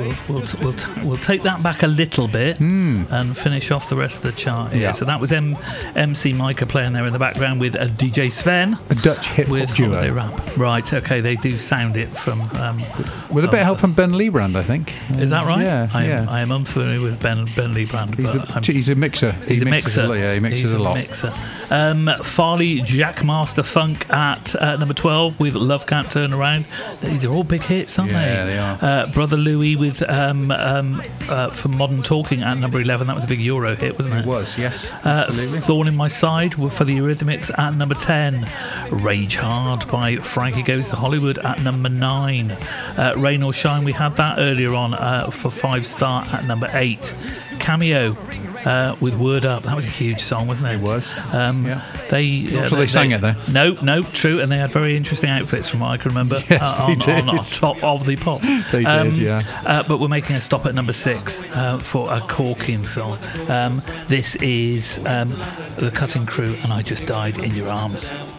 we'll take that back a little bit and finish off the rest of the chart here. Yeah. So that was MC Micah playing there in the background with DJ Sven, a Dutch hip with hop duo. Holiday Rap. Right, okay, they do sound it from With a bit of help from Ben Liebrand, I think. Is that right? Yeah, I am unfamiliar with Ben Liebrand. He's a mixer. He's a mixer. He mixes a lot. Mixer. Farley Jackmaster Funk at number 12 with Love Can't Turn Around. These are all big hits, aren't they? Yeah, they are. Brother Louie with for Modern Talking at number 11. That was a big Euro hit, wasn't it? It was, yes. Absolutely. Thorn in My Side for the Eurythmics at number 10. Rage Hard by Frankie Goes to Hollywood at number 9. Rain or Shine, we had that earlier on for 5-star at number 8. Cameo with Word Up. That was a huge song, wasn't it? It was. They sang it though. No, true. And they had very interesting outfits from what I can remember. Yes, they did. On top of the pop. They did, yeah. But we're making a stop at number 6 for a corking song. This is The Cutting Crew and I Just Died in Your Arms.